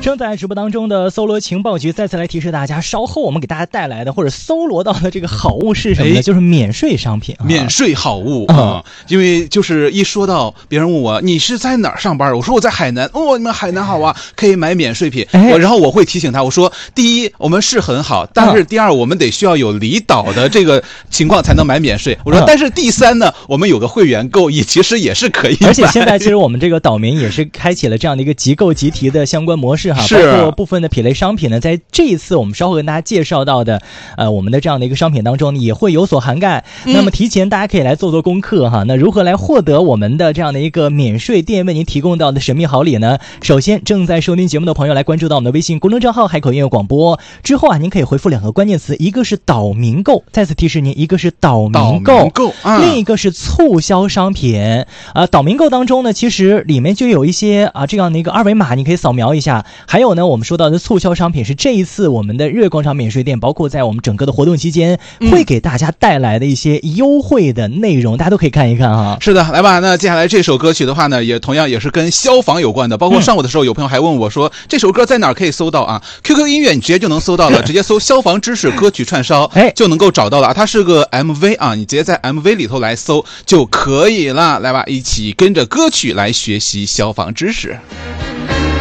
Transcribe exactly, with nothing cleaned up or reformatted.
正在直播当中的搜罗情报局再次来提示大家，稍后我们给大家带来的或者搜罗到的这个好物是什么呢？就是免税商品、啊， 免税好物啊、嗯！因为就是一说到别人问我你是在哪儿上班，我说我在海南，哦，你们海南好啊，可以买免税品。哎、然后我会提醒他，我说第一我们是很好，但是第二我们得需要有离岛的这个情况才能买免税。我说、嗯、但是第三呢，我们有个会员购也其实也是可以买。 而且现在其实我们这个岛民也是开启了这样的一个即购即提的相关模式哈， 是包括部分的品类商品呢，在这一次我们稍后跟大家介绍到的呃我们的这样的一个商品当中也会有所涵盖、嗯、那么提前大家可以来做做功课哈。那如何来获得我们的这样的一个免税店为您提供到的神秘好礼呢？首先正在收听节目的朋友来关注到我们的微信公众账号海口音乐广播之后啊，您可以回复两个关键词，一个是岛民购，再次提示您，一个是岛民购， 购啊、 另一个是促销商品啊。岛民购当中呢，其实里面就有一些啊这样的一个二维码，你可以扫描一下。还有呢，我们说到的促销商品是这一次我们的日月广场免税店，包括在我们整个的活动期间，会给大家带来的一些优惠的内容，嗯、大家都可以看一看哈。 是的，来吧。那接下来这首歌曲的话呢，也同样也是跟消防有关的。包括上午的时候，有朋友还问我说，嗯、这首歌在哪儿可以搜到啊 ？Q Q 音乐你直接就能搜到了，直接搜消防知识歌曲串烧，哎，就能够找到了。它是个 M V 啊，你直接在 M V 里头来搜就可以了。来吧，一起跟着歌曲来学习消防知识。